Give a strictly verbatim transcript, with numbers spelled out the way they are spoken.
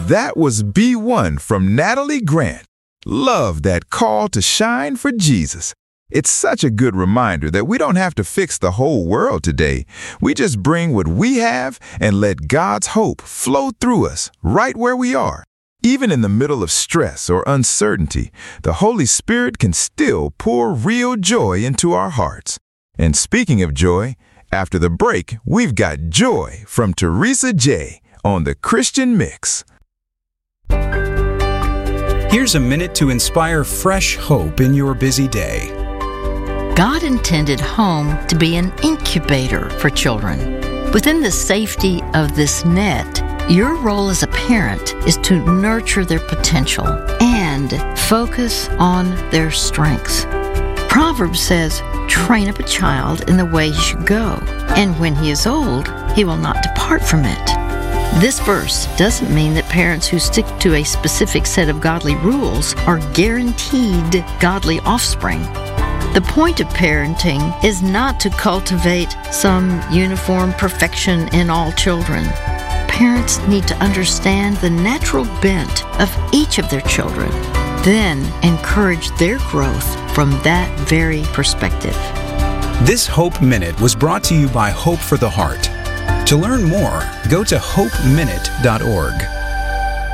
That was Be One from Natalie Grant. Love that call to shine for Jesus. It's such a good reminder that we don't have to fix the whole world today. We just bring what we have and let God's hope flow through us right where we are. Even in the middle of stress or uncertainty, the Holy Spirit can still pour real joy into our hearts. And speaking of joy, after the break, we've got Joy from Teresa J. on the Christian Mix. Here's a minute to inspire fresh hope in your busy day. God intended home to be an incubator for children. Within the safety of this net, your role as a parent is to nurture their potential and focus on their strengths. Proverbs says, "Train up a child in the way he should go, and when he is old, he will not depart from it." This verse doesn't mean that parents who stick to a specific set of godly rules are guaranteed godly offspring. The point of parenting is not to cultivate some uniform perfection in all children. Parents need to understand the natural bent of each of their children, then encourage their growth from that very perspective. This Hope Minute was brought to you by Hope for the Heart. To learn more, go to hope minute dot org.